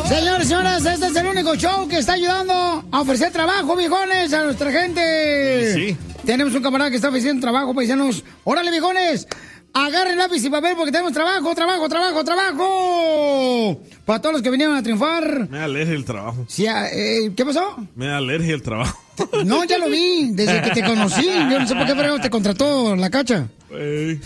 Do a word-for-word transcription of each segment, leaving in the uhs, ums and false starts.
Señores, señoras, este es el único show que está ayudando a ofrecer trabajo, viejones, a nuestra gente. Sí. sí. Tenemos un camarada que está ofreciendo trabajo, paisanos. ¡Órale, viejones! Agarren lápiz y papel porque tenemos trabajo, trabajo, trabajo, trabajo. Para todos los que vinieron a triunfar. Me da alergia el trabajo. Sí, eh, ¿qué pasó? Me da alergia el trabajo. No, ya lo vi, desde que te conocí. Yo no sé por qué pero te contrató la cacha. Hey.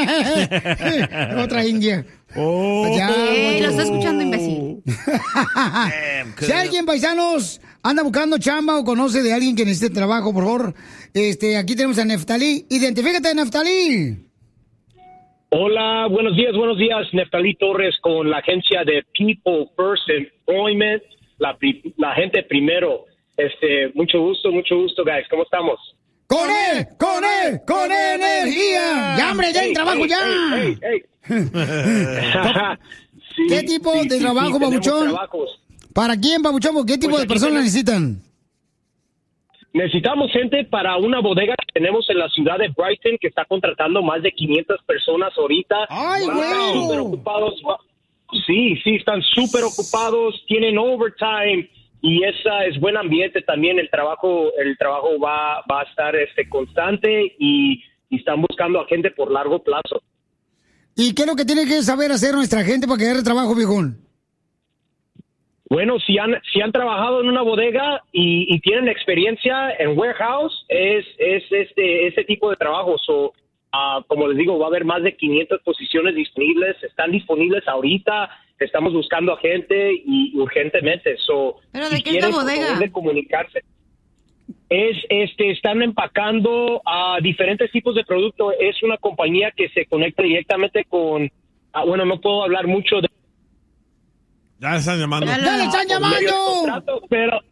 Otra india. Oh. Ya, hey, lo está escuchando, imbécil. Si alguien, paisanos, anda buscando chamba o conoce de alguien que necesite trabajo, por favor, este, aquí tenemos a Neftalí. Identifícate, Neftalí. Hola, buenos días, buenos días. Neftalí Torres con la agencia de People First Employment, la, la gente primero. Este, mucho gusto, mucho gusto, guys. ¿Cómo estamos? ¡Con él! ¡Con él! ¡Con energía! ¡Ya, hombre, ya hay trabajo, hey, ya! Hey, hey, hey. sí, ¿Qué tipo sí, de sí, trabajo, sí, Pabuchón? ¿Para quién, Pabuchón? ¿Qué tipo pues de personas tenemos, necesitan? Necesitamos gente para una bodega que tenemos en la ciudad de Brighton que está contratando más de quinientas personas ahorita. ¡Ay, güey! Súper ocupados. Sí, sí, están súper ocupados, tienen overtime. Y esa es buen ambiente también. El trabajo, el trabajo va, va a estar este constante y, y están buscando a gente por largo plazo. ¿Y qué es lo que tiene que saber hacer nuestra gente para que agarre trabajo, viejón? Bueno, si han, si han trabajado en una bodega y, y tienen experiencia en warehouse, es, es este, este tipo de trabajo. So, uh, como les digo, va a haber más de quinientas posiciones disponibles. Están disponibles ahorita. Estamos buscando a gente y urgentemente. So, ¿Pero de si qué es la quieren, bodega? por favor de comunicarse. Es, este, están empacando a diferentes tipos de productos. Es una compañía que se conecta directamente con, uh, bueno, no puedo hablar mucho de. Ya le están llamando. ¡Ya, ya le están llamando! Pero,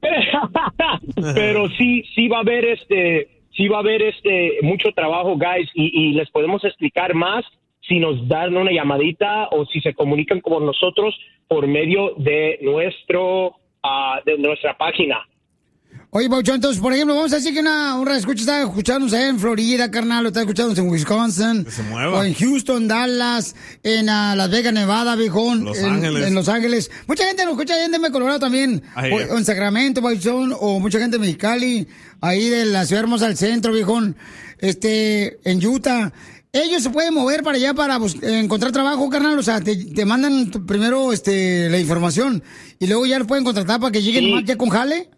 pero sí, sí va a haber este, sí va a haber este mucho trabajo, guys, y, y les podemos explicar más si nos dan una llamadita o si se comunican con nosotros por medio de nuestro, uh, de nuestra página. Oye, Pauchón, entonces, por ejemplo, vamos a decir que una, una escucha está escuchándonos allá en Florida, carnal, o está escuchándonos en Wisconsin. Que se mueva. O en Houston, Dallas, en uh, Las Vegas, Nevada, viejón. Los en, Ángeles. En Los Ángeles. Mucha gente nos escucha allá en Denver, Colorado también. Ahí, o, eh. o en Sacramento, Pauchón, o mucha gente en Mexicali, ahí de la ciudad hermosa al centro, viejón. Este, en Utah. Ellos se pueden mover para allá para bus- encontrar trabajo, carnal. O sea, te, te mandan tu- primero este, la información y luego ya lo pueden contratar para que lleguen Sí. más ya con jale.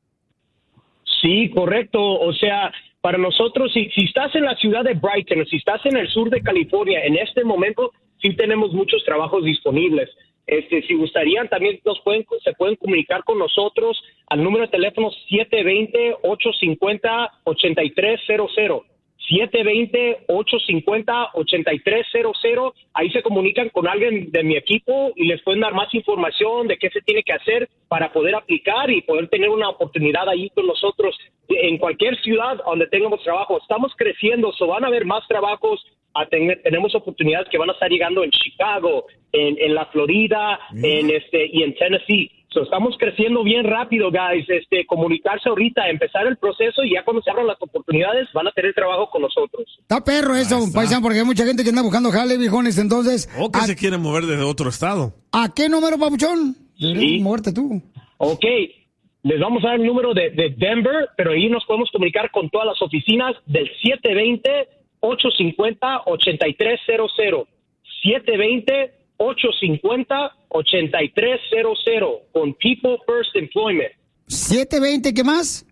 Sí, correcto. O sea, para nosotros, si, si estás en la ciudad de Brighton, si estás en el sur de California, en este momento sí tenemos muchos trabajos disponibles. Este, si gustarían, también nos pueden, se pueden comunicar con nosotros al número de teléfono siete dos cero, ocho cinco cero, ocho tres cero cero. siete dos cero, ocho cinco cero, ocho tres cero cero. Ahí se comunican con alguien de mi equipo y les pueden dar más información de qué se tiene que hacer para poder aplicar y poder tener una oportunidad ahí con nosotros en cualquier ciudad donde tengamos trabajo. Estamos creciendo, so van a haber más trabajos. A tener, tenemos oportunidades que van a estar llegando en Chicago, en, en la Florida, en este y en Tennessee. So, estamos creciendo bien rápido, guys. Este, comunicarse ahorita, empezar el proceso y ya cuando se abran las oportunidades van a tener trabajo con nosotros. Está perro eso, paisano, porque hay mucha gente que anda buscando jale, viejones. Entonces, O que ¿a, se quieren mover desde otro estado. ¿a qué número, papuchón? Sí. Muerte tú. Ok, les vamos a dar el número de, de Denver, pero ahí nos podemos comunicar con todas las oficinas del siete dos cero, ocho cinco cero, ocho tres cero cero. siete dos cero, ocho cinco cero, ocho tres cero cero con People First Employment. ¿siete veinte qué más?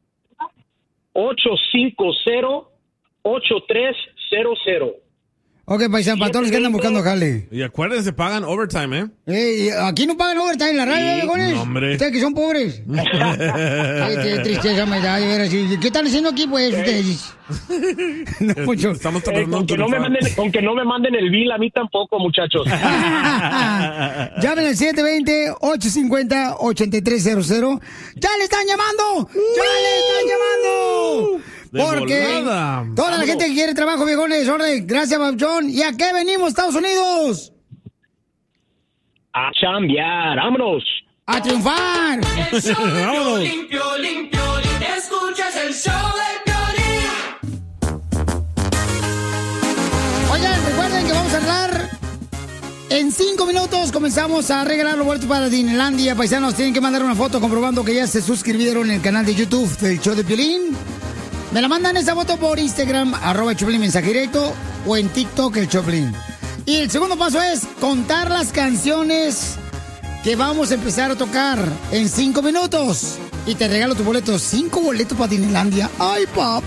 ocho cinco cero, ocho tres cero cero. Ok, paisano, para todos los que andan buscando jale. Y acuérdense, pagan overtime, ¿eh? Ey, aquí no pagan overtime en la radio, Sí, viejones. no, hombre. Ustedes que son pobres. Ay, qué tristeza me da, de veras. ¿Y ¿Qué están haciendo aquí, pues, ustedes? No, mucho. Estamos Eh, tratando con, de que no me triunfar. manden, con que no me manden el bill, a mí tampoco, muchachos. Llamen al siete dos cero, ocho cinco cero, ocho tres cero cero. ¡Ya le están llamando! ¡Ya le están llamando! De Porque volada. toda la Vámonos. gente que quiere trabajo, viejones, orden. Gracias, John. ¿Y a qué venimos, Estados Unidos? A chambear, vámonos. ¡A triunfar! El show de Vámonos. Piolín, Piolín, Piolín. Escuchas el show de Piolín. Oigan, recuerden que vamos a hablar En cinco minutos comenzamos a regalar los boletos para Disneylandia. Paisanos, tienen que mandar una foto comprobando que ya se suscribieron en el canal de YouTube del show de Piolín. Me la mandan esa foto por Instagram, arroba Choplin mensaje directo, o en TikTok el Choplin. Y el segundo paso es contar las canciones que vamos a empezar a tocar en cinco minutos. Y te regalo tu boleto, cinco boletos para Disneylandia. ¡Ay, papá!